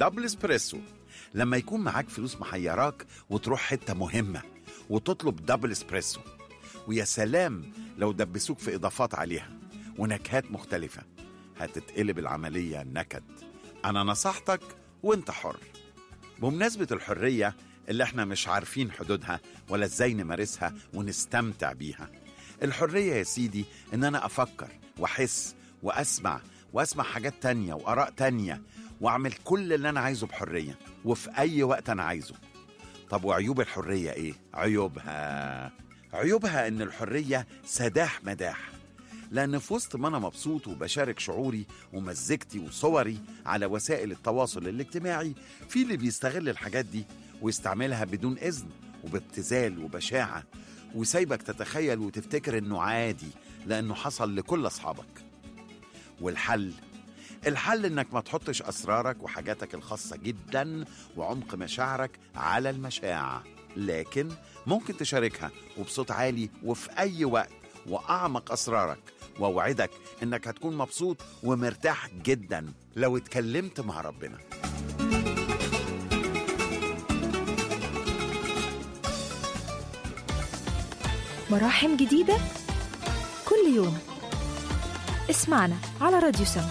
دبل اسبريسو. لما يكون معاك فلوس محيراك وتروح حتة مهمة وتطلب دبل اسبريسو، ويا سلام لو دبسوك في إضافات عليها ونكهات مختلفة، هتتقلب العملية نكد. أنا نصحتك وانت حر. بمناسبة الحرية اللي احنا مش عارفين حدودها ولا ازاي نمارسها ونستمتع بيها، الحرية يا سيدي ان انا افكر واحس واسمع حاجات تانية وآراء تانية واعمل كل اللي انا عايزه بحرية وفي اي وقت انا عايزه. طب وعيوب الحرية ايه؟ عيوبها ان الحرية سداح مداح، لأن في وسط ما أنا مبسوط وبشارك شعوري ومزجتي وصوري على وسائل التواصل الاجتماعي، في اللي بيستغل الحاجات دي ويستعملها بدون إذن وبابتذال وبشاعة، وسايبك تتخيل وتفتكر إنه عادي لأنه حصل لكل أصحابك. والحل إنك ما تحطش أسرارك وحاجاتك الخاصة جدا وعمق مشاعرك على المشاع، لكن ممكن تشاركها وبصوت عالي وفي أي وقت وأعمق أسرارك، وأوعدك إنك هتكون مبسوط ومرتاح جدا لو اتكلمت مع ربنا. مراحم جديدة كل يوم. اسمعنا على راديو سما.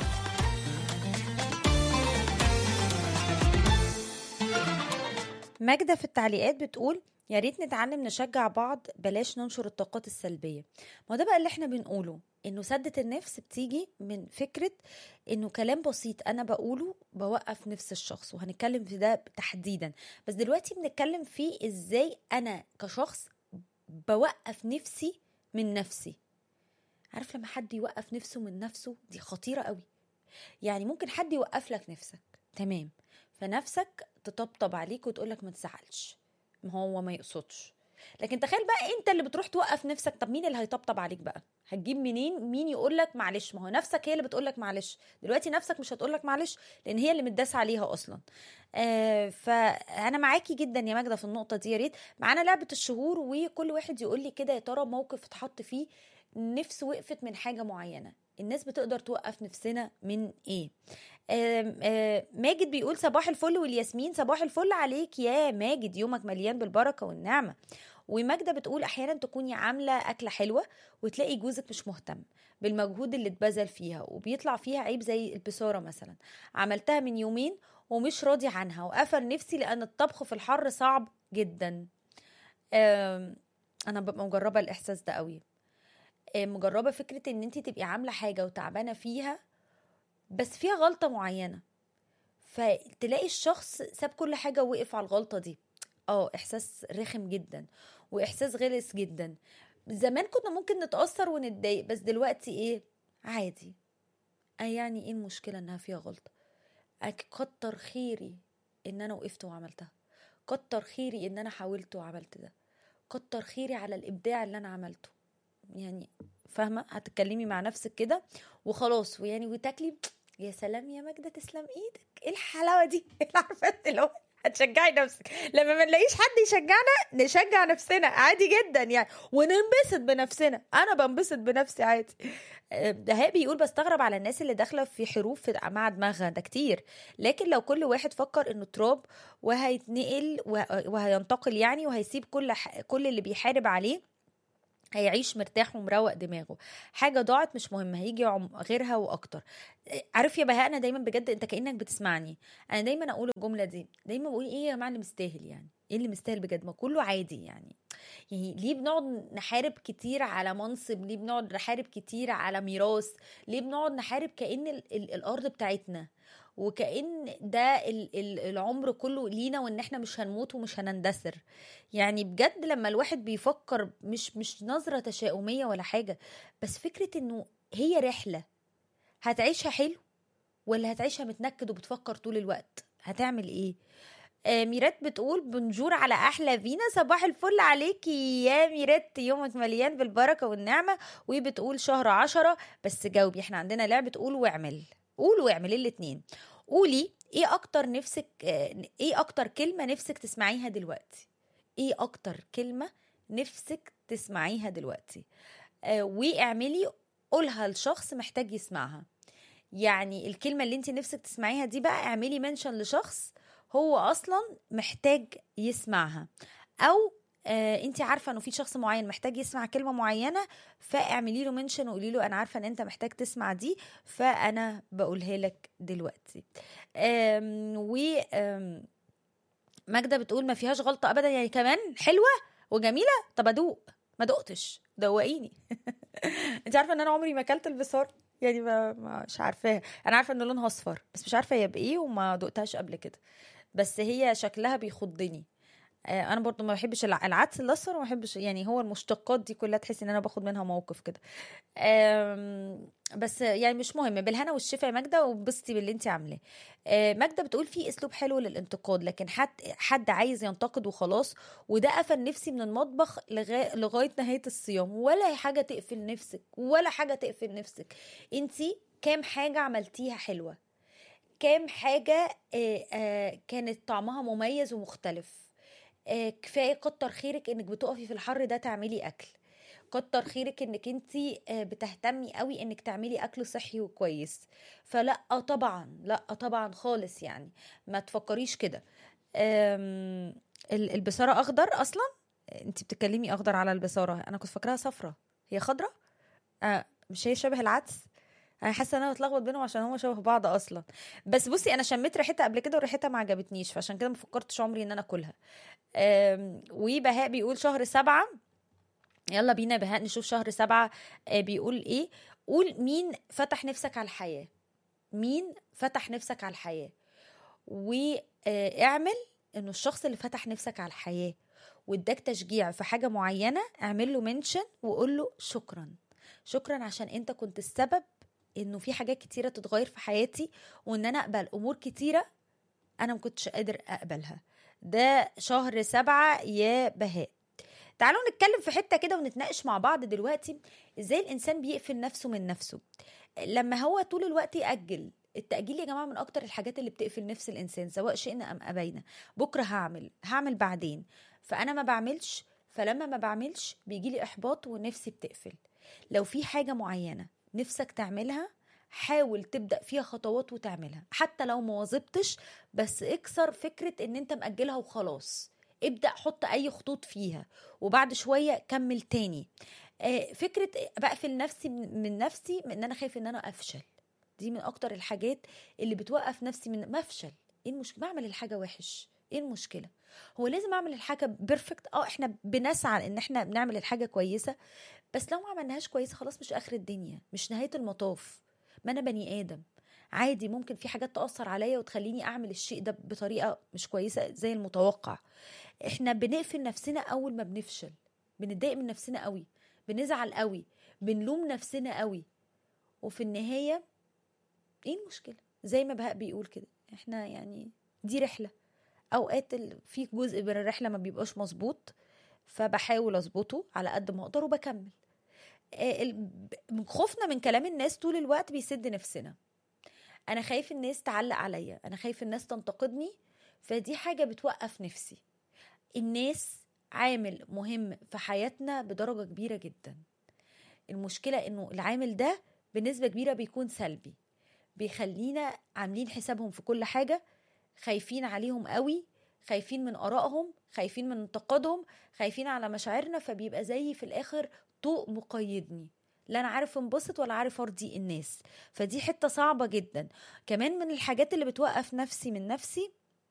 ماجدة في التعليقات بتقول يا ريت نتعلم نشجع بعض، بلاش ننشر الطاقات السلبية. ما ده بقى اللي احنا بنقوله، انه سدة النفس بتيجي من فكرة انه كلام بسيط انا بقوله بوقف نفس الشخص، وهنتكلم في ده تحديدا. بس دلوقتي بنتكلم فيه ازاي انا كشخص بوقف نفسي من نفسي. عارف لما حد يوقف نفسه من نفسه دي خطيرة قوي. يعني ممكن حد يوقف لك نفسك، تمام، فنفسك تطبطب عليك وتقولك ما تزعلش، ما هو ما يقصدش. لكن تخيل بقى انت اللي بتروح توقف نفسك، طب مين اللي هيطبطب عليك بقى؟ هتجيب منين؟ مين يقولك معلش؟ ما هو نفسك هي اللي بتقولك معلش. دلوقتي نفسك مش هتقولك معلش لان هي اللي متداس عليها اصلا. فانا معاكي جدا يا ماجدة في النقطة دي. يا ريت معانا لعبة الشهور، وكل واحد يقول لي كده يا ترى موقف اتحط فيه نفس وقفت من حاجة معينة. الناس بتقدر توقف نفسنا من ايه؟ ماجد بيقول صباح الفل والياسمين. صباح الفل عليك يا ماجد، يومك مليان بالبركة والنعمة. وماجدة بتقول احيانا تكوني عاملة اكلة حلوة وتلاقي جوزك مش مهتم بالمجهود اللي اتبذل فيها وبيطلع فيها عيب، زي البصارة مثلا، عملتها من يومين ومش راضي عنها وقفل نفسي لان الطبخ في الحر صعب جدا. انا ببقى مجربة الاحساس ده قوي. مجربة فكرة ان انتي تبقي عاملة حاجة وتعبانة فيها بس فيها غلطة معينة، فتلاقي الشخص ساب كل حاجة ووقف على الغلطة دي. احساس رخم جدا واحساس غلس جدا. زمان كنا ممكن نتأثر ونتضايق، بس دلوقتي ايه؟ عادي. يعني ايه المشكلة انها فيها غلطة؟ كتر خيري ان انا وقفت وعملتها، كتر خيري ان انا حاولت وعملت ده، كتر خيري على الابداع اللي انا عملته. يعني فاهمة؟ هتتكلمي مع نفسك كده وخلاص، ويعني وتاكلي يا سلام يا ماجدة تسلم ايدك، ايه الحلاوة دي؟ عارفة اللي هو هتشجعي نفسك. لما ما نلاقيش حد يشجعنا نشجع نفسنا عادي جدا يعني، وننبسط بنفسنا. انا بنبسط بنفسي عادي. ده بيقول بستغرب على الناس اللي داخله في حروب مع دماغها، ده كتير. لكن لو كل واحد فكر انه تراب وهيتنقل وهينتقل يعني، وهيسيب كل اللي بيحارب عليه، هيعيش مرتاح ومروق دماغه. حاجة ضاعت مش مهم، هيجي غيرها واكتر. عارف يا بهاء، انا دايما بجد انت كأنك بتسمعني، انا دايما اقول الجملة دي، دايما بقول ايه يا جماعة اللي مستاهل؟ يعني ايه اللي مستاهل بجد؟ ما كله عادي يعني ليه بنقعد نحارب كتير على منصب؟ ليه بنقعد نحارب كتير على ميراث؟ ليه بنقعد نحارب كأن الارض بتاعتنا وكأن ده العمر كله لينا، وان احنا مش هنموت ومش هنندثر؟ يعني بجد لما الواحد بيفكر مش نظرة تشاؤمية ولا حاجة، بس فكرة انه هي رحلة، هتعيشها حلو ولا هتعيشها متنكد وبتفكر طول الوقت هتعمل ايه؟ ميرات بتقول بنجور على احلى فينا. صباح الفل عليكي يا ميرات، يومك مليان بالبركة والنعمة. وبتقول شهر 10 بس جاوبي، احنا عندنا لعبة قول واعمل. قول واعمل الاتنين. قولي ايه اكتر كلمة نفسك تسمعيها دلوقتي؟ ايه اكتر كلمة نفسك تسمعيها دلوقتي؟ واعملي قولها لشخص محتاج يسمعها. يعني الكلمة اللي انت نفسك تسمعيها دي بقى اعملي منشن لشخص هو اصلا محتاج يسمعها، او انت عارفه انه في شخص معين محتاج يسمع كلمه معينه، فاعملي له منشن وقولي له انا عارفه ان انت محتاج تسمع دي، فانا بقولها لك دلوقتي. و ماجدة بتقول ما فيهاش غلطه ابدا، يعني كمان حلوه وجميله. طب ادوق، ما دقتش، دوقيني. انت عارفه ان انا عمري ما اكلت البصار، يعني مش عارفاها. انا عارفه ان لونها اصفر بس مش عارفه هي بايه، وما دقتهاش قبل كده، بس هي شكلها بيخضني. انا برضو ما بحبش العدس الاصفر، وما بحبش يعني هو المشتقات دي كلها، تحس ان انا باخد منها موقف كده. بس يعني مش مهم. بالهنا والشفا يا ماجدة، وبسطي باللي انت عاملاه. ماجدة بتقول في اسلوب حلو للانتقاد، لكن حد عايز ينتقد وخلاص، وده قفل نفسي من المطبخ لغاية نهاية الصيام. ولا حاجة تقفل نفسك، ولا حاجة تقفل نفسك. انت كام حاجة عملتيها حلوة، كام حاجة كانت طعمها مميز ومختلف. كفايه كتر خيرك انك بتقفي في الحر ده تعملي اكل، كتر خيرك انك انتي بتهتمي قوي انك تعملي اكل صحي وكويس. فلا طبعا، لا طبعا خالص، يعني ما تفكريش كده. البصاره اخضر اصلا، انتي بتتكلمي اخضر على البصاره، انا كنت فاكراها صفرة، هي خضرة. مش هي شبه العدس؟ انا حاسه ان انا بتلخبط بينهم عشان هما شبه بعض اصلا. بس بصي انا شميت ريحتها قبل كده وريحتها ما عجبتنيش، فعشان كده ما فكرتش عمري ان انا اكلها. وبهاء بيقول شهر 7. يلا بينا بهاء نشوف شهر 7 بيقول ايه. قول مين فتح نفسك على الحياة، مين فتح نفسك على الحياة، واعمل انه الشخص اللي فتح نفسك على الحياة واداك تشجيع في حاجة معينة، اعمل له منشن وقول له شكرا، شكرا عشان انت كنت السبب انه في حاجات كتيرة تتغير في حياتي، وان انا اقبل امور كتيرة انا مكنتش قادر اقبلها. ده شهر 7 يا بهاء. تعالوا نتكلم في حتة كده ونتناقش مع بعض دلوقتي، ازاي الانسان بيقفل نفسه من نفسه لما هو طول الوقت يأجل. التأجيل يا جماعة من اكتر الحاجات اللي بتقفل نفس الانسان، سواء شئنا ام ابينا. بكرة هعمل بعدين، فانا ما بعملش، فلما ما بعملش بيجيلي احباط ونفسي بتقفل. لو في حاجة معينة نفسك تعملها، حاول تبدأ فيها خطوات وتعملها، حتى لو مواظبتش، بس اكسر فكرة ان انت مأجلها وخلاص. ابدأ حط اي خطوط فيها، وبعد شوية كمل تاني. فكرة بقفل نفسي من نفسي من ان انا خايف ان انا افشل، دي من اكتر الحاجات اللي بتوقف نفسي من مفشل. ايه المشكلة؟ بعمل الحاجة وحش، ايه المشكلة؟ هو لازم اعمل الحاجة بيرفكت؟ احنا بنسعى ان احنا بنعمل الحاجة كويسة، بس لو ما عملناهاش كويسة خلاص مش اخر الدنيا، مش نهاية المطاف. ما انا بني ادم، عادي ممكن في حاجات تأثر عليا وتخليني اعمل الشيء ده بطريقة مش كويسة زي المتوقع. احنا بنقفل نفسنا اول ما بنفشل، بنتضايق من نفسنا قوي، بنزعل قوي، بنلوم نفسنا قوي، وفي النهاية ايه المشكلة؟ زي ما بهاء بيقول كده، احنا يعني دي رحلة، اوقات في جزء من الرحلة ما بيبقاش مظبوط، فبحاول اظبطه على قد ما اقدر وبكمل. خوفنا من كلام الناس طول الوقت بيسد نفسنا. انا خايف الناس تعلق عليا، انا خايف الناس تنتقدني، فدي حاجة بتوقف نفسي. الناس عامل مهم في حياتنا بدرجة كبيرة جدا. المشكلة انه العامل ده بنسبة كبيرة بيكون سلبي، بيخلينا عاملين حسابهم في كل حاجة، خايفين عليهم قوي، خايفين من آرائهم، خايفين من انتقادهم، خايفين على مشاعرنا، فبيبقى زي في الآخر طوق مقيدني، لا أنا عارف انبسط ولا عارف أرضي الناس. فدي حتة صعبة جدا. كمان من الحاجات اللي بتوقف نفسي من نفسي